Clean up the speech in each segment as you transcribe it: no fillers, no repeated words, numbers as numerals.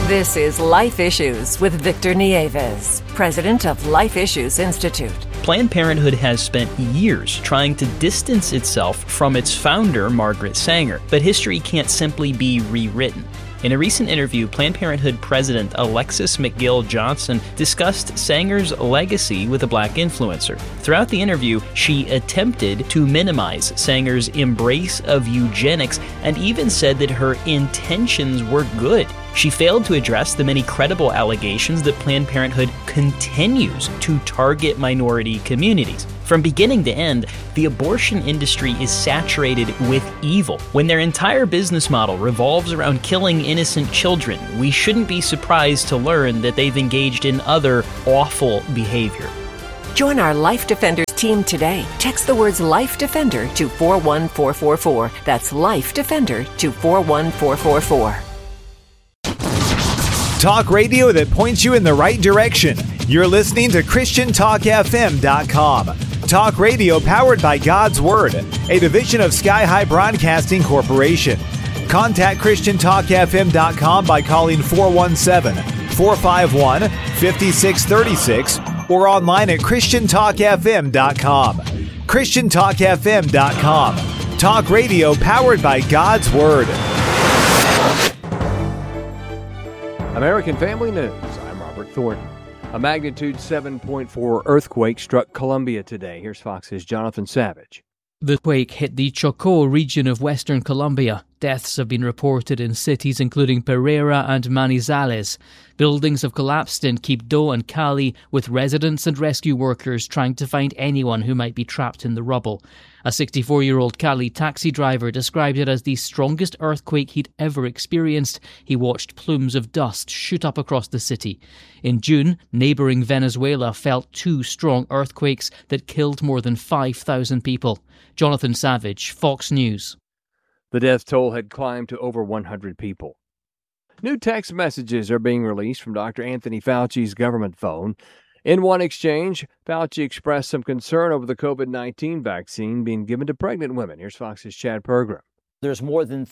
This is Life Issues with Victor Nieves, president of Life Issues Institute. Planned Parenthood has spent years trying to distance itself from its founder, Margaret Sanger, but history can't simply be rewritten. In a recent interview, Planned Parenthood President Alexis McGill Johnson discussed Sanger's legacy with a black influencer. Throughout the interview, she attempted to minimize Sanger's embrace of eugenics and even said that her intentions were good. She failed to address the many credible allegations that Planned Parenthood continues to target minority communities. From beginning to end, the abortion industry is saturated with evil. When their entire business model revolves around killing innocent children, we shouldn't be surprised to learn that they've engaged in other awful behavior. Join our Life Defenders team today. Text the words Life Defender to 41444. That's Life Defender to 41444. Talk radio that points you in the right direction. You're listening to ChristianTalkFM.com. Talk radio powered by God's Word, a division of Sky High Broadcasting Corporation. Contact ChristianTalkFM.com by calling 417-451-5636 or online at ChristianTalkFM.com. ChristianTalkFM.com. Talk radio powered by God's Word. American Family News, I'm Robert Thornton. A magnitude 7.4 earthquake struck Colombia today. Here's Fox's Jonathan Savage. The quake hit the Chocó region of western Colombia. Deaths have been reported in cities including Pereira and Manizales. Buildings have collapsed in Quibdó and Cali, with residents and rescue workers trying to find anyone who might be trapped in the rubble. A 64-year-old Cali taxi driver described it as the strongest earthquake he'd ever experienced. He watched plumes of dust shoot up across the city. In June, neighbouring Venezuela felt 2 strong earthquakes that killed more than 5,000 people. Jonathan Savage, Fox News. The death toll had climbed to over 100 people. New text messages are being released from Dr. Anthony Fauci's government phone. In one exchange, Fauci expressed some concern over the COVID-19 vaccine being given to pregnant women. Here's Fox's Chad Pergram. There's more than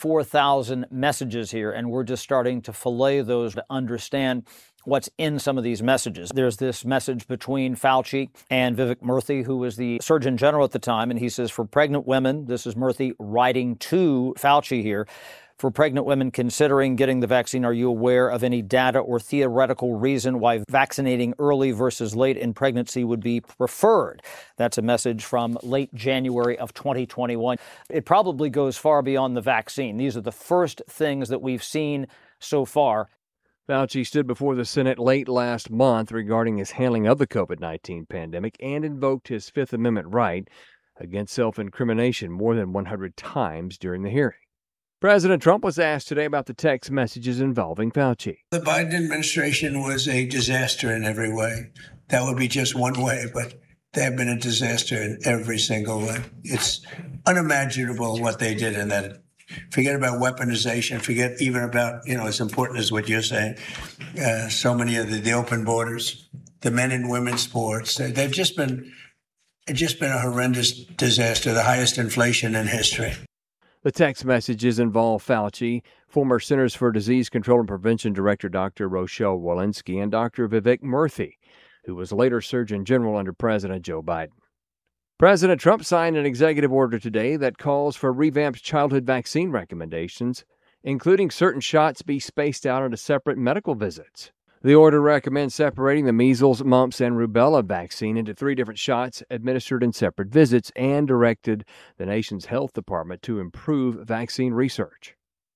34,000 messages here, and we're just starting to fillet those to understand what's in some of these messages. There's this message between Fauci and Vivek Murthy, who was the Surgeon General at the time, and he says, for pregnant women, this is Murthy writing to Fauci here, for pregnant women considering getting the vaccine, are you aware of any data or theoretical reason why vaccinating early versus late in pregnancy would be preferred? That's a message from late January of 2021. It probably goes far beyond the vaccine. These are the first things that we've seen so far. Fauci stood before the Senate late last month regarding his handling of the COVID-19 pandemic and invoked his Fifth Amendment right against self-incrimination more than 100 times during the hearing. President Trump was asked today about the text messages involving Fauci. The Biden administration was a disaster in every way. That would be just one way, but they have been a disaster in every single way. It's unimaginable what they did in that. Forget about weaponization. Forget even about, as important as what you're saying. So many of the open borders, the men and women's sports, they've just been a horrendous disaster, the highest inflation in history. The text messages involve Fauci, former Centers for Disease Control and Prevention Director Dr. Rochelle Walensky, and Dr. Vivek Murthy, who was later Surgeon General under President Joe Biden. President Trump signed an executive order today that calls for revamped childhood vaccine recommendations, including certain shots be spaced out into separate medical visits. The order recommends separating the measles, mumps, and rubella vaccine into 3 different shots administered in separate visits and directed the nation's health department to improve vaccine research.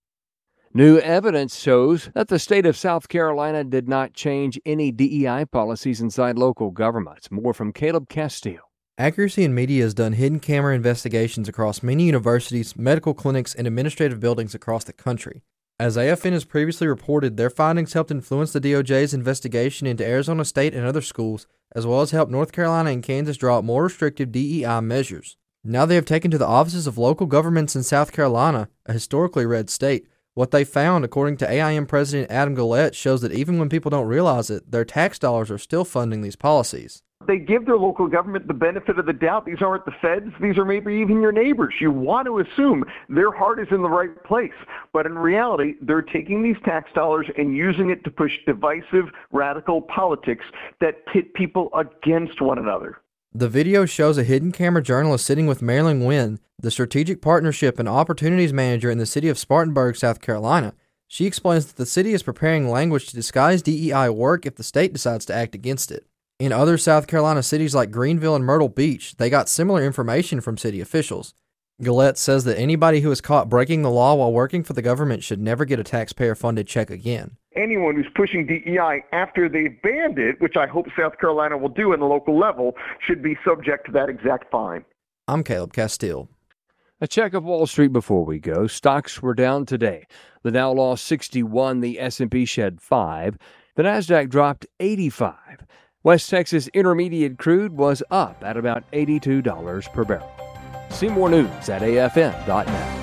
New evidence shows that the state of South Carolina did not change any DEI policies inside local governments. More from Caleb Castile. Accuracy in Media has done hidden camera investigations across many universities, medical clinics, and administrative buildings across the country. As AFN has previously reported, their findings helped influence the DOJ's investigation into Arizona State and other schools, as well as help North Carolina and Kansas draw up more restrictive DEI measures. Now they have taken to the offices of local governments in South Carolina, a historically red state. What they found, according to AIM President Adam Gullett, shows that even when people don't realize it, their tax dollars are still funding these policies. They give their local government the benefit of the doubt. These aren't the feds. These are maybe even your neighbors. You want to assume their heart is in the right place. But in reality, they're taking these tax dollars and using it to push divisive, radical politics that pit people against one another. The video shows a hidden camera journalist sitting with Marilyn Nguyen, the Strategic Partnership and Opportunities Manager in the city of Spartanburg, South Carolina. She explains that the city is preparing language to disguise DEI work if the state decides to act against it. In other South Carolina cities like Greenville and Myrtle Beach, they got similar information from city officials. Gillette says that anybody who is caught breaking the law while working for the government should never get a taxpayer-funded check again. Anyone who's pushing DEI after they've banned it, which I hope South Carolina will do in the local level, should be subject to that exact fine. I'm Caleb Castile. A check of Wall Street before we go. Stocks were down today. The Dow lost 61, the S&P shed 5, the Nasdaq dropped 85. West Texas Intermediate crude was up at about $82 per barrel. See more news at afn.net.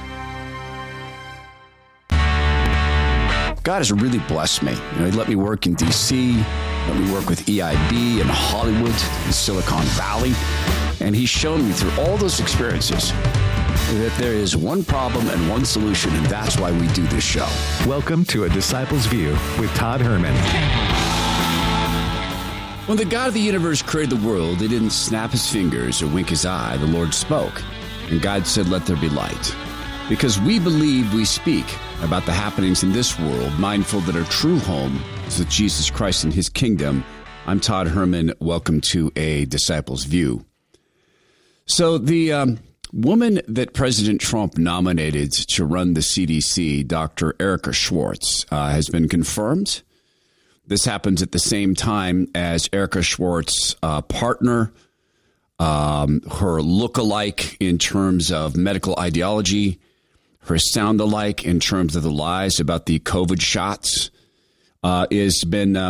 God has really blessed me. He let me work in D.C., let me work with EIB in Hollywood, in Silicon Valley, and He's shown me through all those experiences that there is one problem and one solution, and that's why we do this show. Welcome to A Disciple's View with Todd Herman. When the God of the universe created the world, He didn't snap His fingers or wink His eye. The Lord spoke, and God said, "Let there be light." Because we believe, we speak about the happenings in this world, mindful that our true home is with Jesus Christ and His kingdom. I'm Todd Herman. Welcome to A Disciple's View. So the woman that President Trump nominated to run the CDC, Dr. Erica Schwartz, has been confirmed. This happens at the same time as Erica Schwartz's partner, her look-alike in terms of medical ideology, her sound-alike in terms of the lies about the COVID shots, has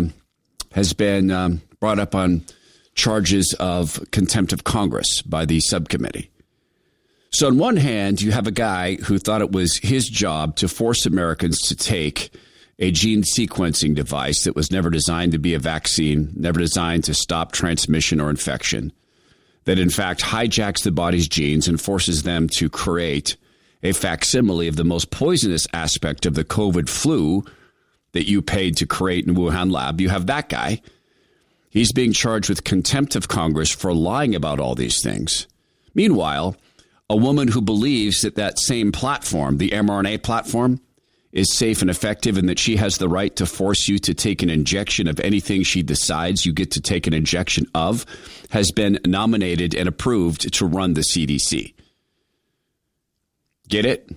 been brought up on charges of contempt of Congress by the subcommittee. So on one hand, you have a guy who thought it was his job to force Americans to take a gene sequencing device that was never designed to be a vaccine, never designed to stop transmission or infection, that in fact hijacks the body's genes and forces them to create a facsimile of the most poisonous aspect of the COVID flu that you paid to create in Wuhan lab. You have that guy. He's being charged with contempt of Congress for lying about all these things. Meanwhile, a woman who believes that that same platform, the mRNA platform, is safe and effective and that she has the right to force you to take an injection of anything she decides you get to take an injection of, has been nominated and approved to run the CDC. Get it?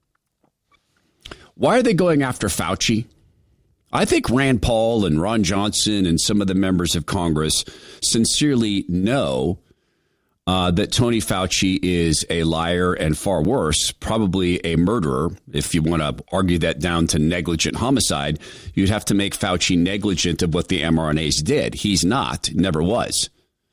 Why are they going after Fauci? I think Rand Paul and Ron Johnson and some of the members of Congress sincerely know that Tony Fauci is a liar and, far worse, probably a murderer. If you want to argue that down to negligent homicide, you'd have to make Fauci negligent of what the mRNAs did. He's not, never was.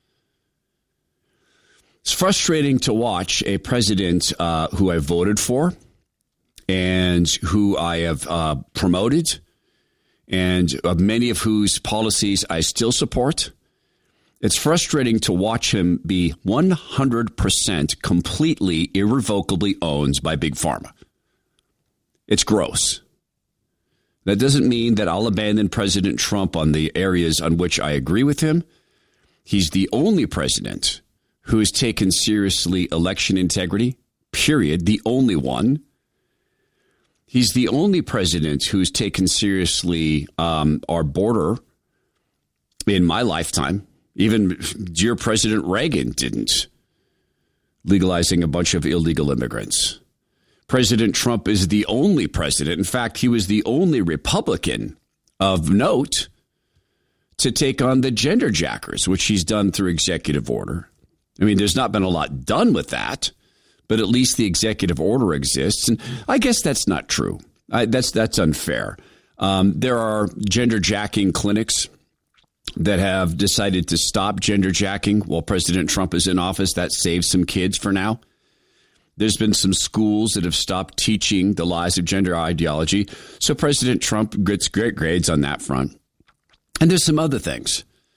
It's frustrating to watch a president who I voted for and who I have promoted and many of whose policies I still support. It's frustrating to watch him be 100% completely, irrevocably owned by Big Pharma. It's gross. That doesn't mean that I'll abandon President Trump on the areas on which I agree with him. He's the only president who has taken seriously election integrity, period, the only one. He's the only president who's taken seriously our border in my lifetime. Even dear President Reagan didn't, legalizing a bunch of illegal immigrants. President Trump is the only president. In fact, he was the only Republican of note to take on the gender jackers, which he's done through executive order. I mean, there's not been a lot done with that, but at least the executive order exists. And I guess that's not true. That's unfair. There are gender jacking clinics that have decided to stop gender jacking while President Trump is in office. That saves some kids for now. There's been some schools that have stopped teaching the lies of gender ideology. So President Trump gets great grades on that front. And there's some other things.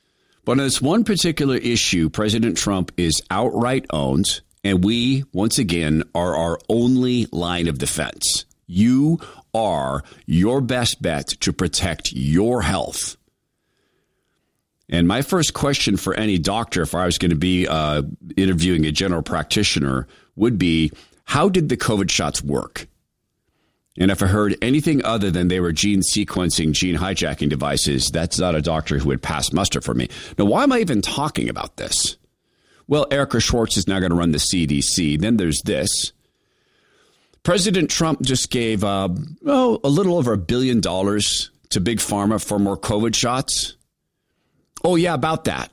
But on this one particular issue, President Trump is outright owned, and we, once again, are our only line of defense. You are your best bet to protect your health. And my first question for any doctor, if I was going to be interviewing a general practitioner, would be, how did the COVID shots work? And if I heard anything other than they were gene sequencing, gene hijacking devices, that's not a doctor who would pass muster for me. Now, why am I even talking about this? Well, Erica Schwartz is now going to run the CDC. Then there's this. President Trump just gave a little over $1 billion to Big Pharma for more COVID shots. Oh, yeah, about that.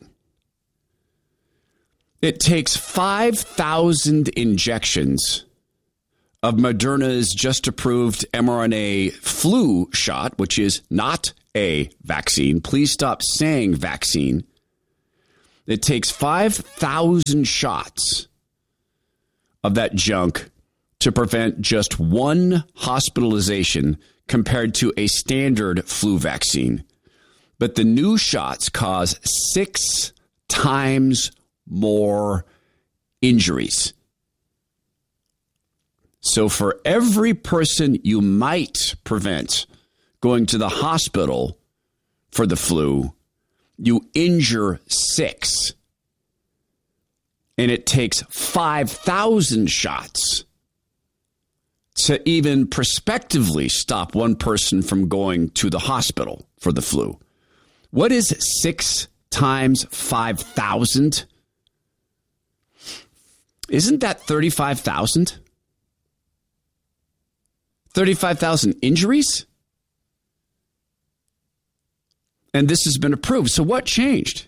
It takes 5,000 injections of Moderna's just approved mRNA flu shot, which is not a vaccine. Please stop saying vaccine. It takes 5,000 shots of that junk to prevent just one hospitalization compared to a standard flu vaccine. But the new shots cause 6 times more injuries. So for every person you might prevent going to the hospital for the flu, you injure 6. And it takes 5,000 shots to even prospectively stop one person from going to the hospital for the flu. What is 6 times 5,000? Isn't that 35,000? 35,000 injuries? And this has been approved. So what changed?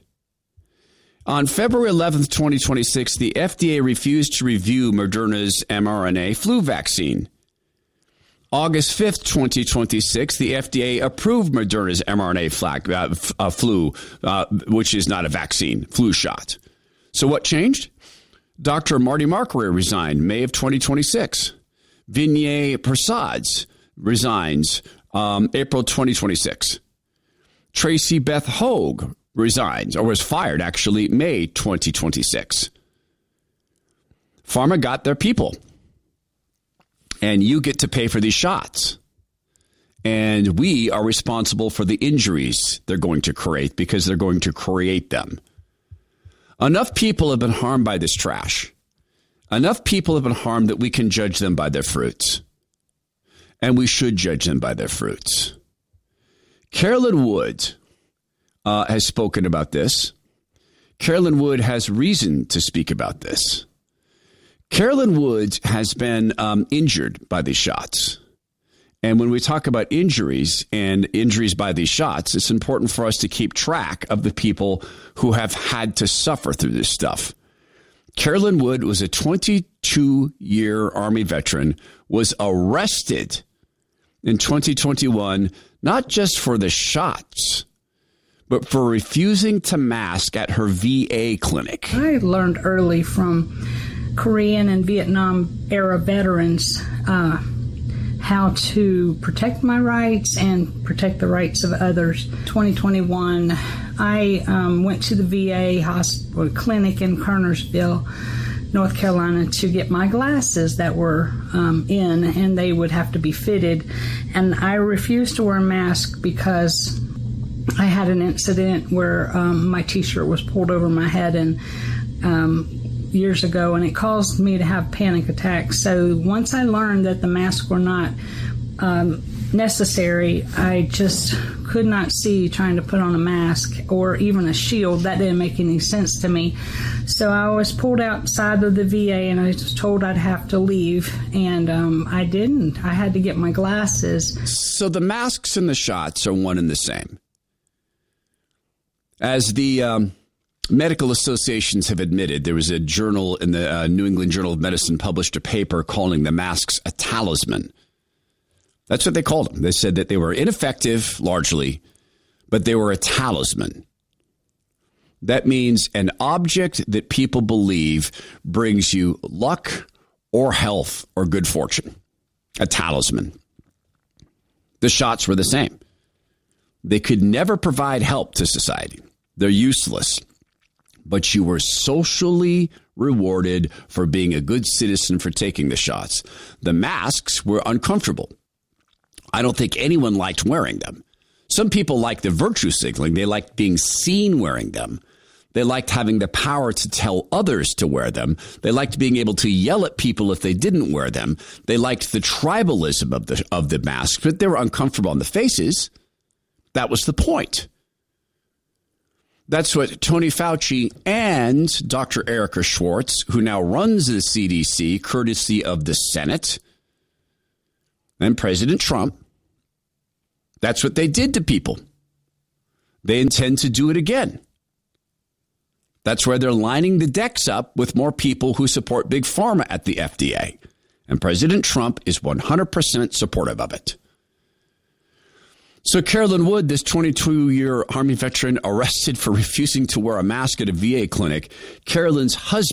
On February 11th, 2026, the FDA refused to review Moderna's mRNA flu vaccine. August 5th, 2026, the FDA approved Moderna's mRNA flu, which is not a vaccine, flu shot. So what changed? Dr. Marty Makary resigned May of 2026. Vinay Prasad resigns April 2026. Tracy Beth Hogue resigns, or was fired, actually, May 2026. Pharma got their people. And you get to pay for these shots. And we are responsible for the injuries they're going to create because they're going to create them. Enough people have been harmed by this trash. Enough people have been harmed that we can judge them by their fruits. And we should judge them by their fruits. Carolyn Wood has spoken about this. Carolyn Wood has reason to speak about this. Carolyn Wood has been injured by these shots. And when we talk about injuries and injuries by these shots, it's important for us to keep track of the people who have had to suffer through this stuff. Carolyn Wood was a 22-year Army veteran, was arrested in 2021, not just for the shots, but for refusing to mask at her VA clinic. I learned early from Korean and Vietnam era veterans how to protect my rights and protect the rights of others. 2021, I went to the VA hospital clinic in Kernersville, North Carolina, to get my glasses that were in, and they would have to be fitted. And I refused to wear a mask because I had an incident where my T-shirt was pulled over my head and years ago, and it caused me to have panic attacks. So once I learned that the masks were not necessary, I just could not see trying to put on a mask or even a shield. That didn't make any sense to me. So I was pulled outside of the VA and I was told I'd have to leave, and I didn't. I had to get my glasses. So the masks and the shots are one and the same. As the medical associations have admitted, there was a journal in the New England Journal of Medicine published a paper calling the masks a talisman. That's what they called them. They said that they were ineffective, largely, but they were a talisman. That means an object that people believe brings you luck or health or good fortune. A talisman. The shots were the same. They could never provide help to society. They're useless. But you were socially rewarded for being a good citizen for taking the shots. The masks were uncomfortable. I don't think anyone liked wearing them. Some people liked the virtue signaling. They liked being seen wearing them. They liked having the power to tell others to wear them. They liked being able to yell at people if they didn't wear them. They liked the tribalism of the mask, but they were uncomfortable on the faces. That was the point. That's what Tony Fauci and Dr. Erica Schwartz, who now runs the CDC, courtesy of the Senate, and President Trump, that's what they did to people. They intend to do it again. That's why they're lining the decks up with more people who support Big Pharma at the FDA. And President Trump is 100% supportive of it. So Carolyn Wood, this 22-year Army veteran arrested for refusing to wear a mask at a VA clinic. Carolyn's husband